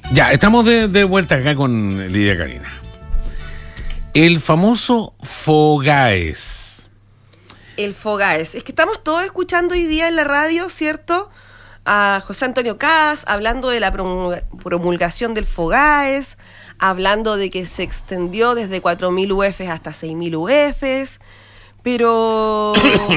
Ya, estamos de vuelta acá con Lidia Karina. El famoso FOGAES. El FOGAES. Es que estamos todos escuchando hoy día en la radio, ¿cierto? A José Antonio Kast hablando de la promulgación del FOGAES, hablando de que se extendió desde 4.000 UFs hasta 6.000 UFs, pero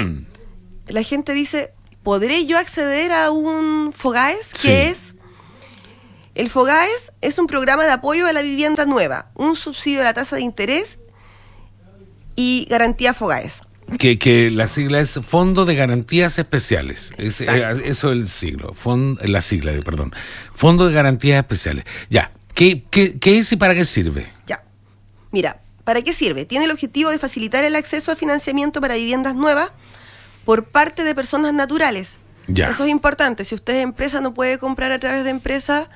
la gente dice, ¿podré yo acceder a un FOGAES? Sí. ¿Qué es? El FOGAES es un programa de apoyo a la vivienda nueva, un subsidio a la tasa de interés y garantía FOGAES. Que la sigla es Fondo de Garantías Especiales. Eso es el siglo. La sigla, perdón. Fondo de Garantías Especiales. Ya. ¿Qué es y para qué sirve? Ya. Mira, ¿para qué sirve? Tiene el objetivo de facilitar el acceso a financiamiento para viviendas nuevas por parte de personas naturales. Ya. Eso es importante. Si usted es empresa, no puede comprar a través de empresa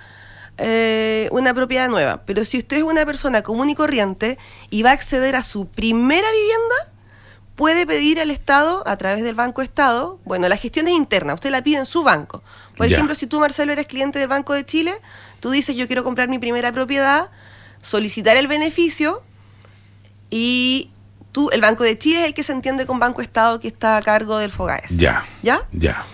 una propiedad nueva. Pero si usted es una persona común y corriente y va a acceder a su primera vivienda, puede pedir al Estado, a través del Banco Estado, bueno, la gestión es interna, usted la pide en su banco. Por ejemplo, si tú, Marcelo, eres cliente del Banco de Chile, tú dices, yo quiero comprar mi primera propiedad, solicitar el beneficio, y el Banco de Chile es el que se entiende con Banco Estado, que está a cargo del FOGAES. Ya. ¿Ya? Ya.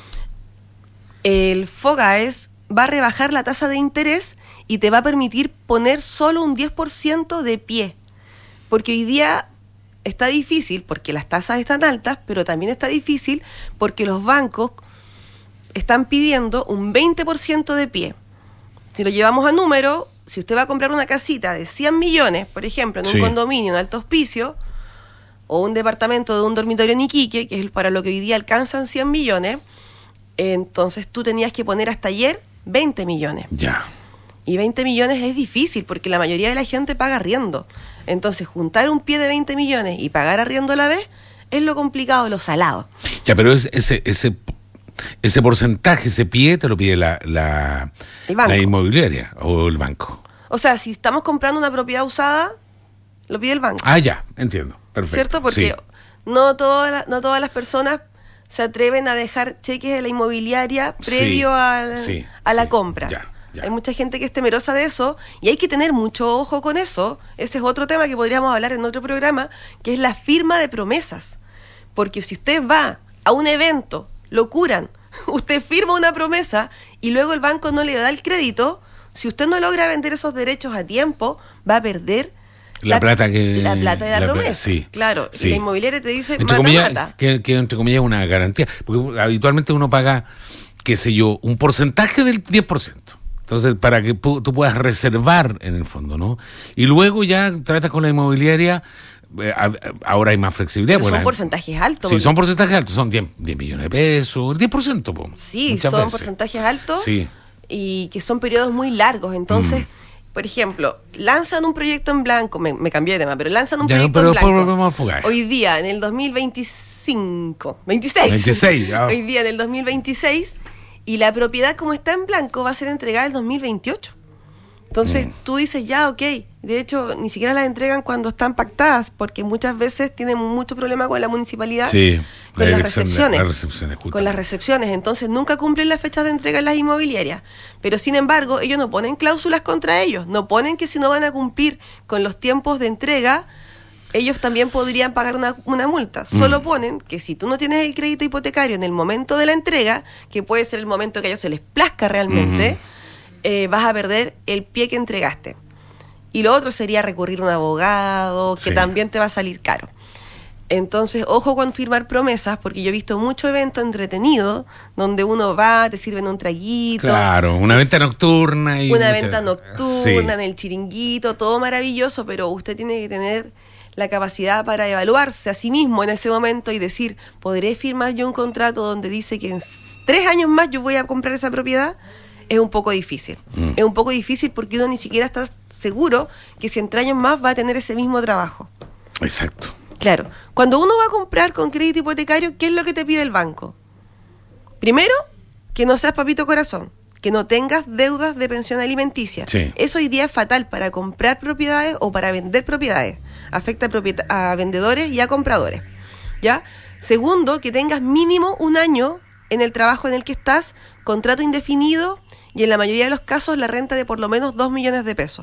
El FOGAES va a rebajar la tasa de interés y te va a permitir poner solo un 10% de pie. Porque hoy día está difícil porque las tasas están altas, pero también está difícil porque los bancos están pidiendo un 20% de pie. Si lo llevamos a número, si usted va a comprar una casita de 100 millones, por ejemplo, en un condominio, en alto hospicio, o un departamento de un dormitorio en Iquique, que es para lo que hoy día alcanzan 100 millones, entonces tú tenías que poner hasta ayer 20 millones. Ya. Y 20 millones es difícil porque la mayoría de la gente paga arriendo. Entonces, juntar un pie de 20 millones y pagar arriendo a la vez es lo complicado, lo salado. Ya, pero ese porcentaje, ese pie, te lo pide la inmobiliaria o el banco. O sea, si estamos comprando una propiedad usada, lo pide el banco. Ah, ya, entiendo. Perfecto. ¿Cierto? Porque no todas las personas se atreven a dejar cheques de la inmobiliaria previo a la compra. Ya. Hay mucha gente que es temerosa de eso y hay que tener mucho ojo con eso. Ese es otro tema que podríamos hablar en otro programa, que es la firma de promesas. Porque si usted va a un evento, lo curan, usted firma una promesa y luego el banco no le da el crédito, si usted no logra vender esos derechos a tiempo, va a perder la plata de la promesa. Sí, claro, sí. Y la inmobiliaria te dice, mata. Que entre comillas es una garantía. Porque habitualmente uno paga, qué sé yo, un porcentaje del 10%. Entonces, para que tú puedas reservar en el fondo, ¿no? Y luego ya tratas con la inmobiliaria, ahora hay más flexibilidad. Pero son porcentajes altos. Sí, son porcentajes altos, son 10 millones de pesos, el 10%. Sí, son porcentajes altos y que son periodos muy largos. Entonces, por ejemplo, lanzan un proyecto en blanco, me cambié de tema, pero lanzan un proyecto en blanco. Hoy día, en el 26. Hoy día, en el 2026, y la propiedad, como está en blanco, va a ser entregada en el 2028. Entonces, tú dices, ya, ok. De hecho, ni siquiera las entregan cuando están pactadas, porque muchas veces tienen mucho problema con la municipalidad, con las recepciones. Con las recepciones. Entonces, nunca cumplen las fechas de entrega en las inmobiliarias. Pero, sin embargo, ellos no ponen cláusulas contra ellos. No ponen que si no van a cumplir con los tiempos de entrega, ellos también podrían pagar una multa. Solo ponen que si tú no tienes el crédito hipotecario en el momento de la entrega, que puede ser el momento que a ellos se les plazca realmente, vas a perder el pie que entregaste. Y lo otro sería recurrir a un abogado, que también te va a salir caro. Entonces, ojo con firmar promesas, porque yo he visto muchos eventos entretenidos donde uno va, te sirven un traguito. Claro, una venta nocturna. Venta nocturna en el chiringuito, todo maravilloso, pero usted tiene que tener la capacidad para evaluarse a sí mismo en ese momento y decir, ¿podré firmar yo un contrato donde dice que en 3 años más yo voy a comprar esa propiedad? Es un poco difícil. Es un poco difícil porque uno ni siquiera está seguro que si en 3 años más va a tener ese mismo trabajo. Exacto. Claro. Cuando uno va a comprar con crédito hipotecario, ¿qué es lo que te pide el banco? Primero, que no seas papito corazón, que no tengas deudas de pensión alimenticia. Eso hoy día es fatal para comprar propiedades o para vender propiedades. Afecta a vendedores y a compradores. ¿Ya? Segundo, que tengas mínimo 1 año en el trabajo en el que estás, contrato indefinido y en la mayoría de los casos la renta de por lo menos 2 millones de pesos.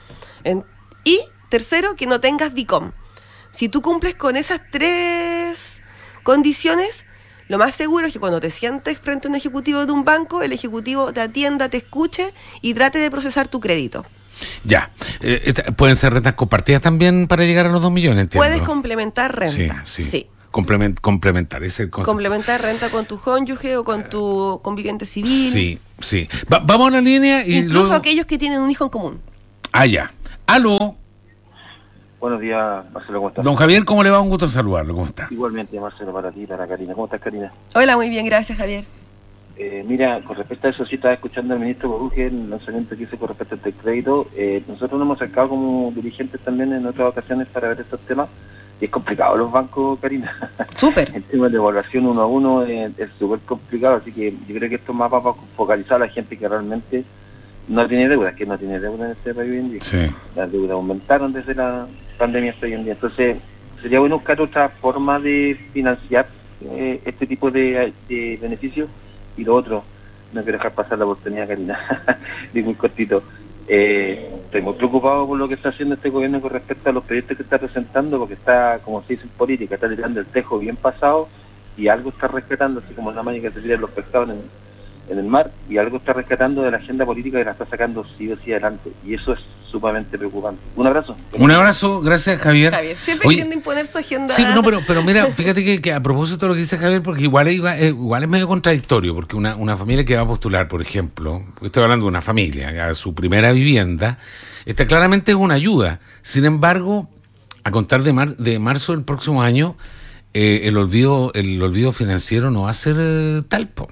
Y tercero, que no tengas DICOM. Si tú cumples con esas 3 condiciones, lo más seguro es que cuando te sientes frente a un ejecutivo de un banco, el ejecutivo te atienda, te escuche y trate de procesar tu crédito. Ya. ¿Pueden ser rentas compartidas también para llegar a los 2 millones? Entiendo. Puedes complementar renta. Sí. Complementar, ese es el concepto. Complementar renta con tu cónyuge o con tu conviviente civil. Sí. Vamos a la línea y incluso luego... aquellos que tienen un hijo en común. Ya. ¡Aló! Buenos días, Marcelo, ¿cómo estás? Don Javier, ¿cómo le va? Un gusto saludarlo, ¿cómo está? Igualmente, Marcelo, para ti, para Karina. ¿Cómo estás, Karina? Hola, muy bien, gracias, Javier. Mira, con respecto a eso, sí estaba escuchando al ministro Boruje, el lanzamiento que hizo con respecto al crédito. Nosotros nos hemos acercado como dirigentes también en otras ocasiones para ver estos temas. Y es complicado los bancos, Karina. Súper. El tema de evaluación 1 a 1 es súper complicado, así que yo creo que esto es más para focalizar a la gente que realmente no tiene deuda, que no tiene deuda en este país hoy en día. Sí. Las deudas aumentaron desde la pandemia hasta hoy en día. Entonces, sería bueno buscar otra forma de financiar este tipo de beneficios. Y lo otro, no quiero dejar pasar la oportunidad, Karina, de muy cortito. Estoy muy preocupado por lo que está haciendo este gobierno con respecto a los proyectos que está presentando, porque está, como se dice en política, está tirando el tejo bien pasado y algo está rescatando, así como la maña que se tiran los pescados en el mar, y algo está rescatando de la agenda política y la está sacando sí o sí adelante, y eso es sumamente preocupante. Un abrazo. Un abrazo, gracias, Javier. Javier, siempre queriendo imponer su agenda. Sí, no, pero mira, fíjate que a propósito de lo que dice Javier, porque igual es medio contradictorio, porque una familia que va a postular, por ejemplo, estoy hablando de una familia, a su primera vivienda, claramente es una ayuda. Sin embargo, a contar de marzo del próximo año, el olvido financiero no va a ser tal, po.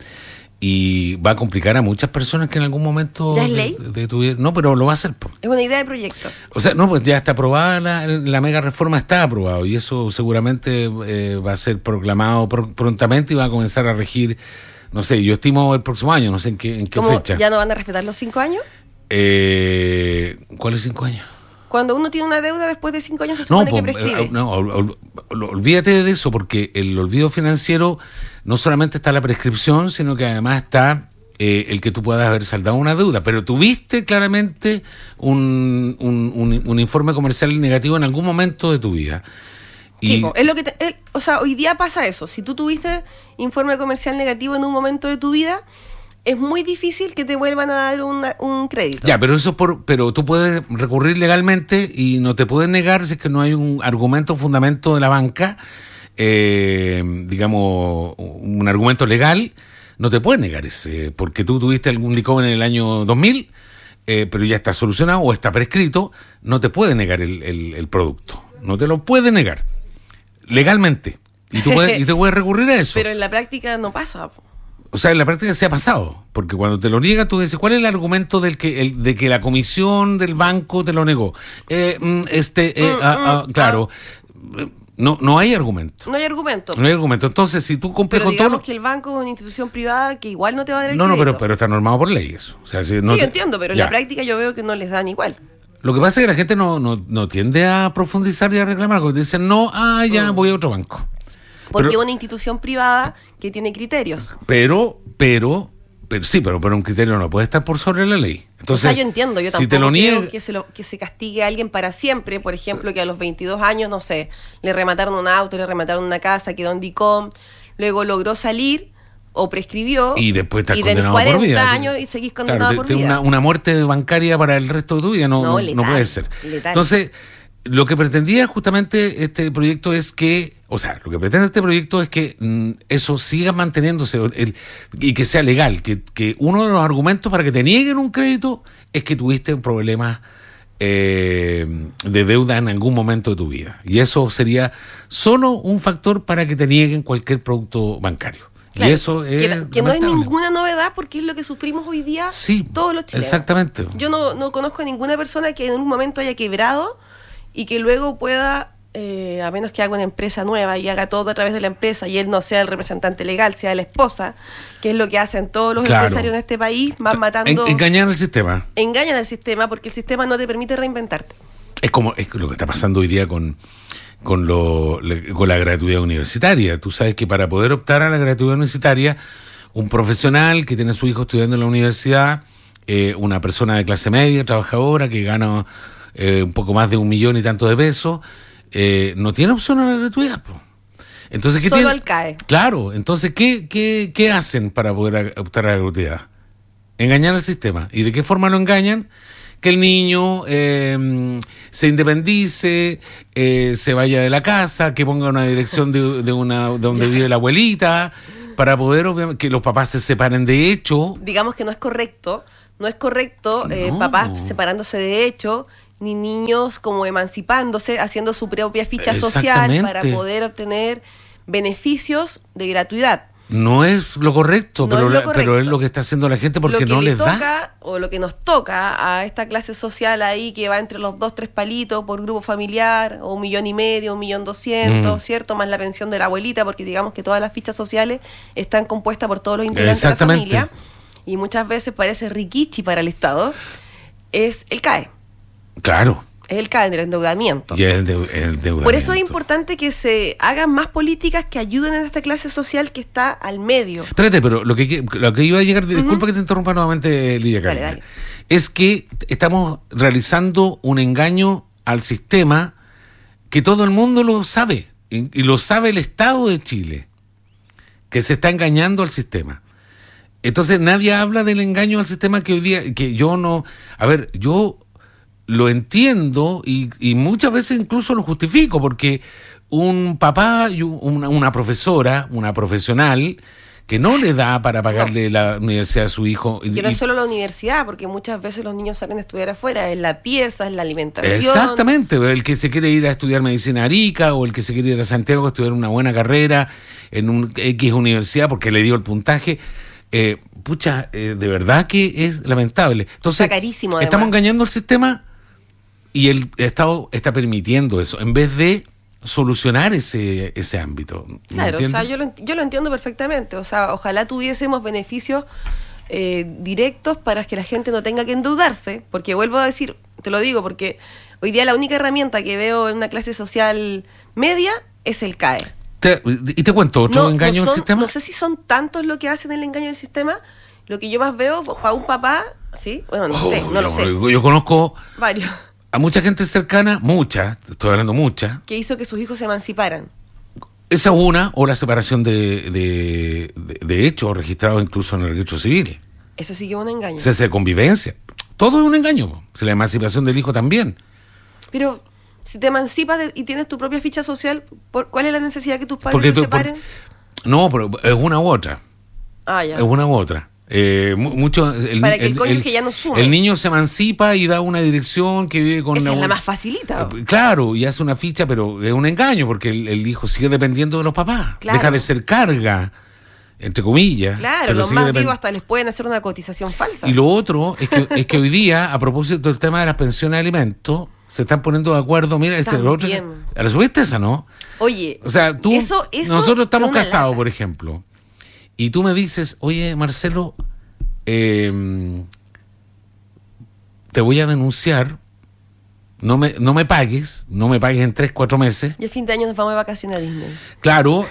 Y va a complicar a muchas personas que en algún momento... ¿Ya es ley? No, pero lo va a hacer. Es una idea de proyecto. O sea, no, pues ya está aprobada, la mega reforma está aprobado y eso seguramente va a ser proclamado prontamente y va a comenzar a regir, no sé, yo estimo el próximo año, no sé en qué fecha. ¿Ya no van a respetar los 5 años? ¿Cuáles 5 años? Cuando uno tiene una deuda después de 5 años se supone que prescribe. Olvídate de eso, porque el olvido financiero no solamente está la prescripción, sino que además está el que tú puedas haber saldado una deuda. Pero tuviste claramente un informe comercial negativo en algún momento de tu vida. Sí, es lo que hoy día pasa eso. Si tú tuviste informe comercial negativo en un momento de tu vida, es muy difícil que te vuelvan a dar un crédito. Ya, pero pero tú puedes recurrir legalmente y no te pueden negar si es que no hay un argumento, fundamento de la banca, digamos, un argumento legal, no te pueden negar ese, porque tú tuviste algún DICOM en el año 2000, pero ya está solucionado o está prescrito, no te puede negar el producto, no te lo puede negar legalmente y te puedes recurrir a eso. Pero en la práctica no pasa. O sea, en la práctica se ha pasado, porque cuando te lo niega tú dices, ¿cuál es el argumento de que la comisión del banco te lo negó? Claro, no hay argumento. No hay argumento. No hay argumento. Entonces, si tú cumples con todo... digamos que el banco es una institución privada que igual no te va a dar el crédito. crédito. Pero está normado por ley eso. O sea, yo entiendo, pero en la práctica yo veo que no les dan igual. Lo que pasa es que la gente no tiende a profundizar y a reclamar, porque dicen, voy a otro banco. Porque es una institución privada que tiene criterios. Pero un criterio no puede estar por sobre la ley. Entonces, yo entiendo, yo tampoco si te lo creo que se castigue a alguien para siempre. Por ejemplo, que a los 22 años, no sé, le remataron un auto, le remataron una casa, quedó en DICOM, luego logró salir o prescribió y después estás condenado 40 por vida. Años y seguís condenado por vida. Una muerte bancaria para el resto de tu vida no puede ser. Letal. Entonces, lo que pretendía justamente este proyecto es que, lo que pretende este proyecto es que eso siga manteniéndose y que sea legal, que uno de los argumentos para que te nieguen un crédito es que tuviste un problema de deuda en algún momento de tu vida. Y eso sería solo un factor para que te nieguen cualquier producto bancario. Claro, y eso es que no es ninguna novedad porque es lo que sufrimos hoy día todos los chilenos. Exactamente. Yo no conozco a ninguna persona que en un momento haya quebrado y que luego pueda, a menos que haga una empresa nueva y haga todo a través de la empresa y él no sea el representante legal, sea la esposa, que es lo que hacen todos los empresarios en este país, van matando... Engañan al sistema. Engañan al sistema porque el sistema no te permite reinventarte. Es lo que está pasando hoy día con la gratuidad universitaria. Tú sabes que para poder optar a la gratuidad universitaria un profesional que tiene a su hijo estudiando en la universidad, una persona de clase media, trabajadora, que gana un poco más de 1 millón y tanto de pesos, no tiene opción a la gratuidad, po. Entonces, ¿qué Solo tiene? al CAE. Claro, entonces, ¿qué hacen para poder optar a la gratuidad? Engañar al sistema. ¿Y de qué forma lo engañan? Que el niño se independice, se vaya de la casa, que ponga una dirección de donde vive la abuelita, para poder, obviamente, que los papás se separen de hecho. Digamos que no es correcto No. papás separándose de hecho, ni niños como emancipándose, haciendo su propia ficha social Exactamente. para poder obtener beneficios de gratuidad. No es lo correcto, No pero, es lo correcto. pero es lo que está haciendo la gente porque Lo que no le les da. toca, o lo que nos toca a esta clase social ahí que va entre los 2-3 palitos por grupo familiar, o 1,5 millones, 1.200.000, ¿cierto? Más la pensión de la abuelita, porque digamos que todas las fichas sociales están compuestas por todos los integrantes de la Exactamente. familia, y muchas veces parece riquichi para el Estado, es el CAE. Claro. Es el CAE del endeudamiento. Y el endeudamiento. Por eso es importante que se hagan más políticas que ayuden a esta clase social que está al medio. Espérate, pero lo que iba a llegar, disculpa que te interrumpa nuevamente, Lidia Dale, Carmen, dale. es que estamos realizando un engaño al sistema que todo el mundo lo sabe, y lo sabe el Estado de Chile, que se está engañando al sistema. Entonces nadie habla del engaño al sistema que hoy día, que yo no, a ver, yo lo entiendo y muchas veces incluso lo justifico, porque un papá y una profesora, una profesional, que no le da para pagarle la universidad a su hijo. Que no es solo la universidad, porque muchas veces los niños salen a estudiar afuera, en la pieza, en la alimentación. Exactamente, el que se quiere ir a estudiar medicina a Arica, o el que se quiere ir a Santiago a estudiar una buena carrera en un X universidad porque le dio el puntaje. De verdad que es lamentable. Entonces, Está carísimo, además. Estamos engañando al sistema y el Estado está permitiendo eso, en vez de solucionar ese ámbito. ¿Me Claro, o sea, entiendes? yo lo entiendo perfectamente. O sea, ojalá tuviésemos beneficios directos para que la gente no tenga que endeudarse, porque vuelvo a decir, te lo digo, porque hoy día la única herramienta que veo en una clase social media es el CAE. Y te cuento otro engaño son- al sistema. No sé si son tantos lo que hacen el engaño del sistema. Lo que yo más veo para un papá, ¿sí? Bueno, no lo sé. Yo conozco Varios. a mucha gente cercana, estoy hablando mucha. Que hizo que sus hijos se emanciparan. Esa una, o la separación de hechos registrados incluso en el registro civil. Eso sí que es un engaño. Cese de convivencia. Todo es un engaño, po. Si la emancipación del hijo también. Pero si te emancipas y tienes tu propia ficha social, ¿cuál es la necesidad que tus padres Porque se separen? No, pero es una u otra. Ah, ya. Es una u otra. Para que el cónyuge ya no sume. El niño se emancipa y da una dirección que vive con Esa es una... la más facilita. Claro, y hace una ficha, pero es un engaño porque el hijo sigue dependiendo de los papás. Claro. Deja de ser carga, entre comillas. Claro, pero los sigue más vivos hasta les pueden hacer una cotización falsa. Y lo otro es que hoy día, a propósito del tema de las pensiones de alimentos, se están poniendo de acuerdo. Mira, También. ¿la subiste esa, no? Oye, O sea, eso nosotros estamos es una casados, lata. por ejemplo, y tú me dices, oye, Marcelo, te voy a denunciar, no me pagues en 3-4 meses. Y a fin de año nos vamos de vacaciones a Disney. Claro,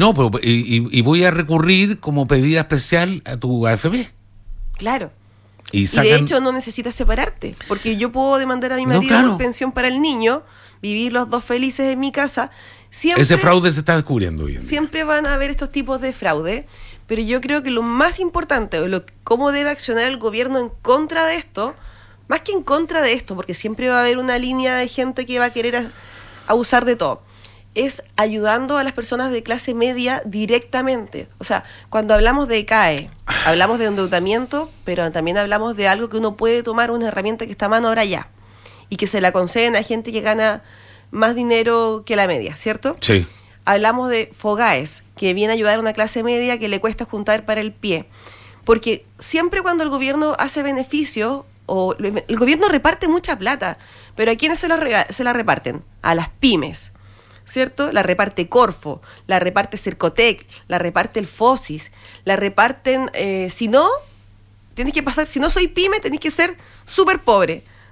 y voy a recurrir como pedida especial a tu AFP. Claro. Y Y de hecho no necesitas separarte, porque yo puedo demandar a mi No, marido claro. por pensión para el niño, vivir los dos felices en mi casa. Siempre, ese fraude se está descubriendo hoy en día. siempre van a haber estos tipos de fraude, pero yo creo que lo más importante, cómo debe accionar el gobierno en contra de esto, más que en contra de esto, porque siempre va a haber una línea de gente que va a querer abusar de todo, es ayudando a las personas de clase media directamente. O sea, cuando hablamos de CAE, hablamos de endeudamiento, pero también hablamos de algo que uno puede tomar, una herramienta que está a mano ahora ya, y que se la conceden a gente que gana más dinero que la media, ¿cierto? Sí. Hablamos de FOGAES, que viene a ayudar a una clase media que le cuesta juntar para el pie. Porque siempre cuando el gobierno hace beneficios, el gobierno reparte mucha plata, pero ¿a quiénes se la reparten? A las pymes, ¿cierto? La reparte Corfo, la reparte Cercotec, la reparte el FOSIS, la reparten, si no soy pyme, tenés que ser súper pobre.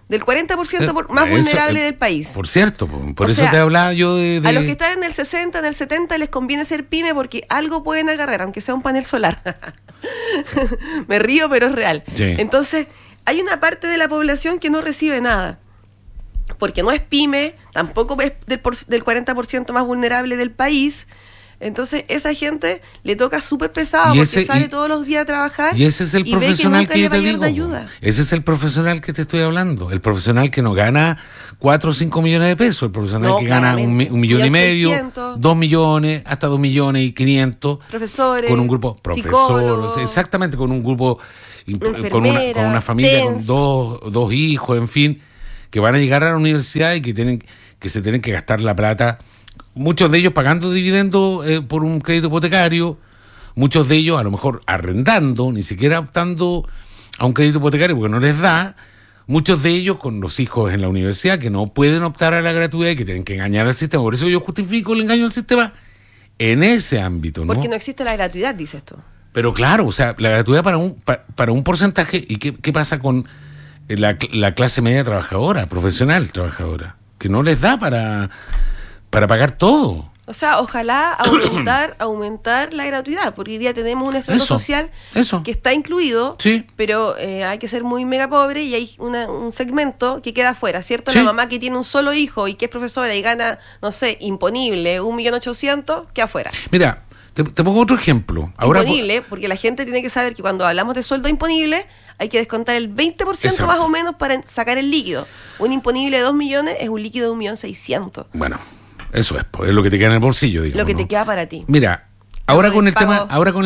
del 40% más vulnerable del país. Por cierto, por eso te hablaba yo de... A los que están en el 60, en el 70 les conviene ser pyme porque algo pueden agarrar, aunque sea un panel solar. Me río, pero es real. Sí. Entonces, hay una parte de la población que no recibe nada, porque no es pyme, tampoco es del 40% más vulnerable del país. Entonces, esa gente le toca súper pesado porque sale todos los días a trabajar y ese es el profesional que yo te digo. Ayuda. Ese es el profesional que te estoy hablando. El profesional que no gana 4 o 5 millones de pesos. El profesional que gana un millón y medio, 600, 2 millones, hasta 2 millones y 500. Profesores, con un grupo, profesores, exactamente, con un grupo, con una familia, con dos hijos, en fin, que van a llegar a la universidad y que se tienen que gastar la plata. Muchos de ellos pagando dividendos por un crédito hipotecario, muchos de ellos a lo mejor arrendando, ni siquiera optando a un crédito hipotecario porque no les da, muchos de ellos con los hijos en la universidad que no pueden optar a la gratuidad y que tienen que engañar al sistema. Por eso yo justifico el engaño al sistema en ese ámbito, ¿no? Porque no existe la gratuidad, dices tú. Pero claro, o sea, la gratuidad para un porcentaje. ¿Y qué pasa con la clase media trabajadora, profesional trabajadora? Que no les da para pagar todo. O sea, ojalá aumentar la gratuidad, porque hoy día tenemos un efecto social que está incluido, sí, pero hay que ser muy mega pobre y hay un segmento que queda afuera, ¿cierto? Sí. La mamá que tiene un solo hijo y que es profesora y gana, no sé, imponible, 1.800.000, queda afuera. Mira, te pongo otro ejemplo. Ahora, imponible, porque la gente tiene que saber que cuando hablamos de sueldo imponible hay que descontar el 20% exacto, más o menos para sacar el líquido. Un imponible de 2 millones es un líquido de 1.600.000. Bueno, eso es lo que te queda en el bolsillo, digamos. Lo que te queda para ti. Mira, ahora con el tema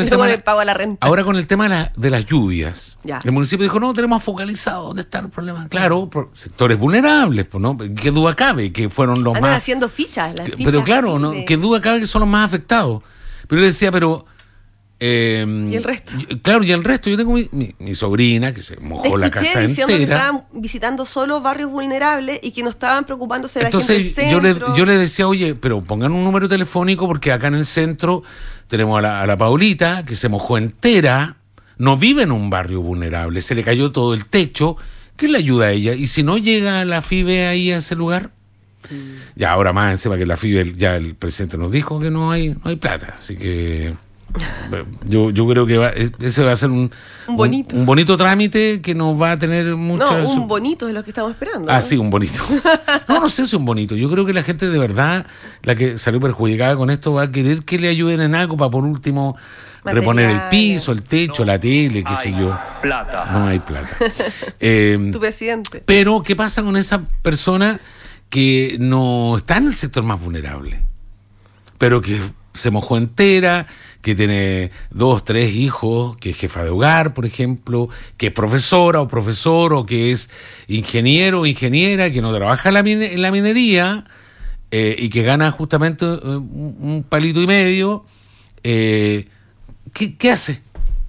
de las lluvias, ya, el municipio dijo, no, tenemos focalizado dónde está el problema. Claro, por sectores vulnerables, pues, ¿no? ¿Qué duda cabe que fueron los más haciendo fichas, pero claro, ¿no? ¿Qué duda cabe que son los más afectados? Pero yo decía, ¿y el resto? Claro, y el resto. Yo tengo mi sobrina que se mojó la casa entera. Que estaban visitando solo barrios vulnerables y que no estaban preocupándose de la gente del centro. Entonces yo le decía, oye, pero pongan un número telefónico porque acá en el centro tenemos a la Paulita que se mojó entera, no vive en un barrio vulnerable, se le cayó todo el techo. ¿Qué le ayuda a ella? Y si no llega la FIBE ahí a ese lugar, ya ahora más encima que la FIBE, ya el presidente nos dijo que no hay plata, así que... Yo creo que ese va a ser un bonito trámite que nos va a tener muchas... No, un bonito es lo que estamos esperando. Ah, ¿no? Sí, un bonito. No sé si un bonito. Yo creo que la gente de verdad, la que salió perjudicada con esto, va a querer que le ayuden en algo para por último reponer el piso, el techo, la tele, qué sé yo. No hay plata. Tu presidente. Pero, ¿qué pasa con esa persona que no está en el sector más vulnerable? Pero que se mojó entera, que tiene 2, 3 hijos, que es jefa de hogar, por ejemplo, que es profesora o profesor, o que es ingeniero o ingeniera, que no trabaja en la minería y que gana justamente un palito y medio. ¿Qué hace?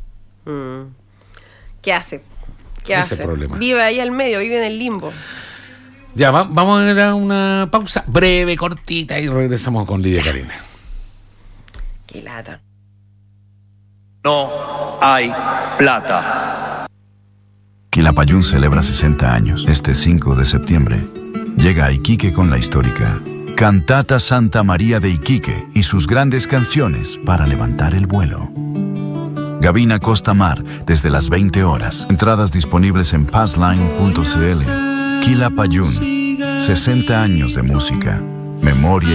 ¿Qué hace? ¿Qué hace? Problema. Vive ahí al medio, vive en el limbo. Ya, vamos a ir a una pausa breve, cortita, y regresamos con Lidia Karina. Qué lata. No hay plata. Quilapayún celebra 60 años. Este 5 de septiembre llega a Iquique con la histórica Cantata Santa María de Iquique y sus grandes canciones para levantar el vuelo. Gavina Costa Mar desde las 20 horas. Entradas disponibles en passline.cl. Quilapayún, 60 años de música, memoria